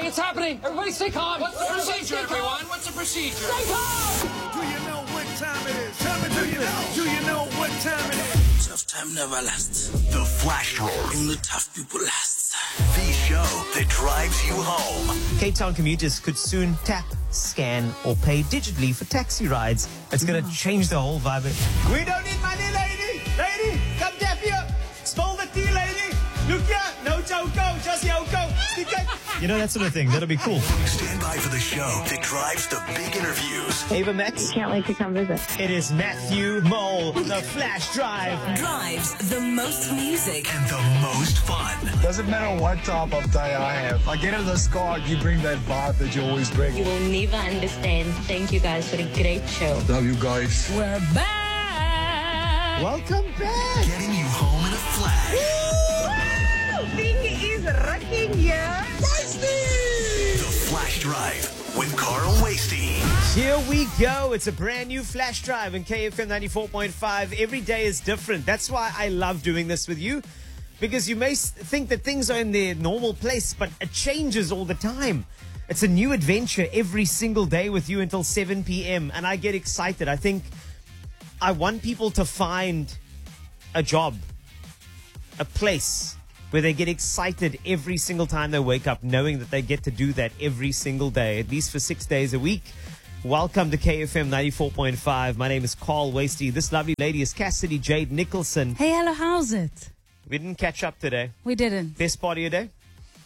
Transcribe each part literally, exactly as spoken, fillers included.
What's happening? Everybody stay calm. What's the procedure, everyone? What's the procedure? Stay calm! Do you know what time it is? Tell me, do you know? Do you know what time it is? Tough time never lasts. The Flash Drawer. Only tough people last. The show that drives you home. Cape Town commuters could soon tap, scan, or pay digitally for taxi rides. It's going to change the whole vibe. We don't need money, lady! Lady, come tap here! Spill the tea, lady! Look here! No choco, just yoko! You know, that sort of thing. That'll be cool. Stand by for the show that drives the big interviews. Ava Max. Can't wait to come visit. It is Matthew Mole, the Flash Drive. Drives the most music And the most fun. Doesn't matter what type of day I have. I get in this car, you bring that vibe that you always bring. You will never understand. Thank you guys for a great show. Love you guys. We're back. Welcome back. Getting you home in a flash. Thing is rocking here. The Flash Drive with Carl Wasty. Here we go. It's a brand new Flash Drive in K F M ninety-four point five. Every day is different. That's why I love doing this with you. Because you may think that things are in their normal place, but it changes all the time. It's a new adventure every single day with you until seven p.m. And I get excited. I think I want people to find a job, a place where they get excited every single time they wake up, knowing that they get to do that every single day, at least for six days a week. Welcome to K F M ninety-four point five. My name is Carl Wasty. This lovely lady is Cassidy Jade Nicholson. Hey, hello, how's it? We didn't catch up today. We didn't. Best part of your day?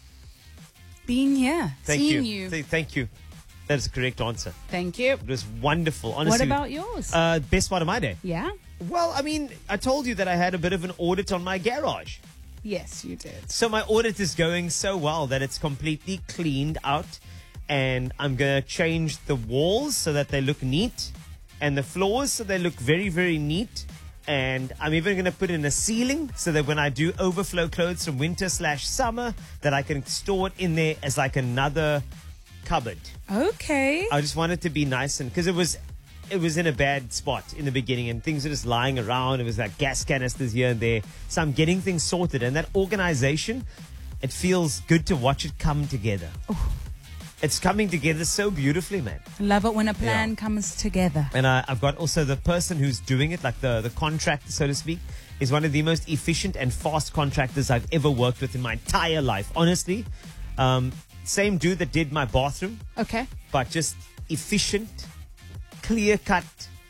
Being here, Thank seeing you. you. Th- Thank you. That is the correct answer. Thank you. It was wonderful. Honestly. What about yours? Uh, best part of my day? Yeah? Well, I mean, I told you that I had a bit of an audit on my garage. Yes, you did. So my audit is going so well that it's completely cleaned out, and I'm going to change the walls so that they look neat and the floors so they look very, very neat. And I'm even going to put in a ceiling so that when I do overflow clothes from winter slash summer, that I can store it in there as like another cupboard. Okay. I just want it to be nice, and because it was it was in a bad spot in the beginning and things were just lying around. It was like gas canisters here and there. So I'm getting things sorted, and that organization, it feels good to watch it come together. Oh. It's coming together so beautifully, man. Love it when a plan Yeah. comes together. And I, I've got also the person who's doing it, like the, the contractor, so to speak, is one of the most efficient and fast contractors I've ever worked with in my entire life. Honestly, um, same dude that did my bathroom, Okay. but just efficient, clear-cut,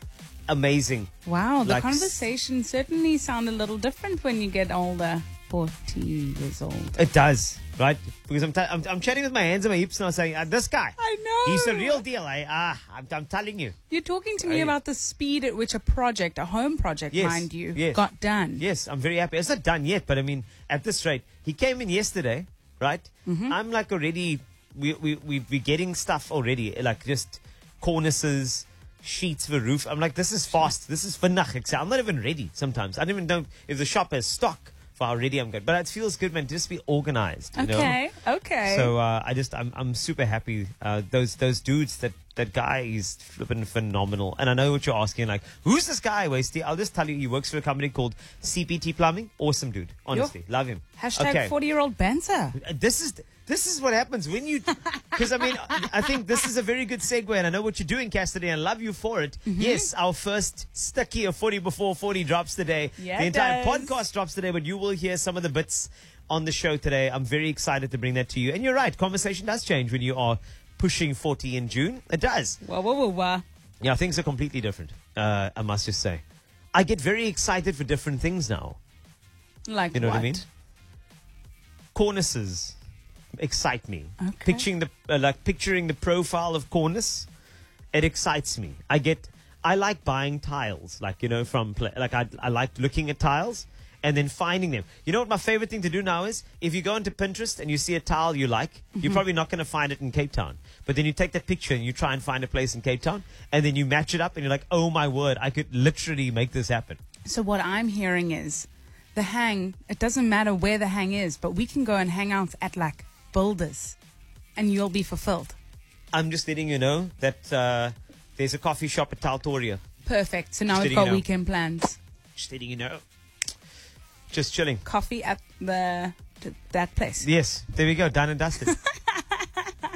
amazing. Wow, the Like- conversation certainly sound a little different when you get older. forty years old. It does, right? Because I'm, t- I'm, I'm chatting with my hands and my hips now saying, uh, this guy, I know. he's the real deal. I, ah, I'm, I'm telling you. You're talking to me I- about the speed at which a project, a home project, Yes, mind you, yes. got done. Yes, I'm very happy. It's not done yet, but I mean, at this rate, he came in yesterday, right? Mm-hmm. I'm like already, we, we, we, we're getting stuff already, like just cornices, sheets for roof. I'm like, this is fast. This is vanach. I'm not even ready sometimes. I don't even know if the shop has stock for how ready I'm good. But it feels good, man, to just be organized. You Okay, know? okay. So uh, I just, I'm, I'm super happy. Uh, those, those dudes, that, that guy is flipping phenomenal. And I know what you're asking, like, who's this guy, Wasty? I'll just tell you, he works for a company called C P T Plumbing. Awesome dude, honestly, love him. Hashtag Okay. forty-year-old banter. Uh, This is this is what happens when you, because I mean, I think this is a very good segue, and I know what you're doing, Cassidy, and I love you for it. Mm-hmm. Yes, our first sticky of forty before forty drops today. Yeah, the it entire does. podcast drops today, but you will hear some of the bits on the show today. I'm very excited to bring that to you. And you're right, conversation does change when you are pushing forty in June. It does. Wah, wah, wah, wah. Yeah, things are completely different. Uh, I must just say, I get very excited for different things now. Like You know what, what I mean? Cornices excite me. Okay. Picturing the uh, like picturing the profile of cornice, it excites me. I get I like buying tiles, like you know from pla- like I I like looking at tiles and then finding them. You know what my favorite thing to do now is? If you go into Pinterest and you see a tile you like, Mm-hmm. you're probably not going to find it in Cape Town. But then you take that picture and you try and find a place in Cape Town, and then you match it up and you're like, oh my word, I could literally make this happen. So what I'm hearing is the hang, it doesn't matter where the hang is, but we can go and hang out at like builders and you'll be fulfilled. I'm just letting you know that uh, there's a coffee shop at Taltoria. Perfect. So now Just we've letting got you know. weekend plans. Just letting you know. Just chilling. Coffee at the th- that place. Yes, there we go. Done and dusted.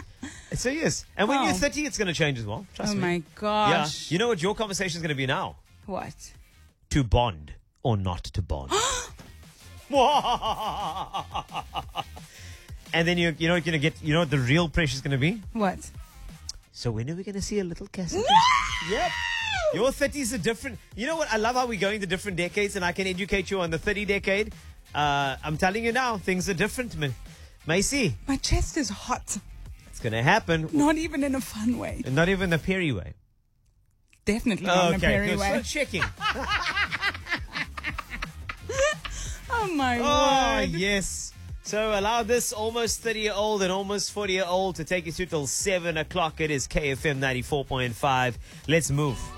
So yes. And when Oh. you're thirty, it's going to change as well. Trust Oh me. my Yeah. gosh. You know what your conversation is going to be now? What? To bond or not to bond. And then you you know what you're gonna get. You know what the real pressure is going to be? What? So when are we going to see a little cassette? Yep. Your thirties are different. You know what? I love how we're going to different decades, and I can educate you on the thirty decade. Uh, I'm telling you now, things are different, man. Macy, My chest is hot. it's going to happen. Not even in a fun way. And not even the Perry way. Definitely not in a Okay, Perry good. way. Start checking. Oh my Oh, word. yes. So allow this almost thirty-year-old and almost forty-year-old to take you through till seven o'clock. It is K F M ninety-four point five. Let's move.